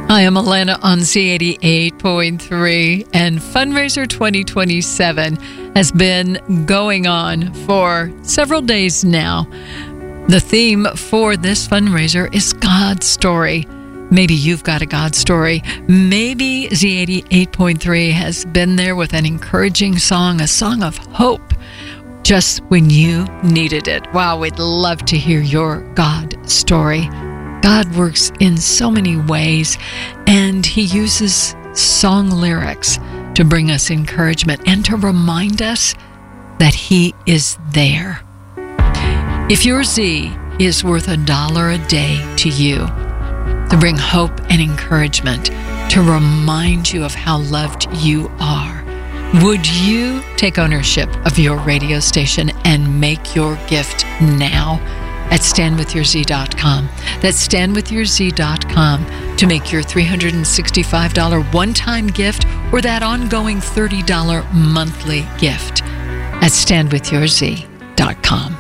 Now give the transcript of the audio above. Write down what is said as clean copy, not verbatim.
I am Alana on Z88.3, and Fundraiser 2027 has been going on for several days now. The theme for this fundraiser is God's story. Maybe you've got a God story. Maybe Z88.3 has been there with an encouraging song, a song of hope, just when you needed it. Wow, we'd love to hear your God story. God works in so many ways, and He uses song lyrics to bring us encouragement and to remind us that He is there. If your Z is worth $1 a day to you, to bring hope and encouragement, to remind you of how loved you are, would you take ownership of your radio station and make your gift now at standwithyourz.com? That's standwithyourz.com to make your $365 one-time gift or that ongoing $30 monthly gift at standwithyourz.com.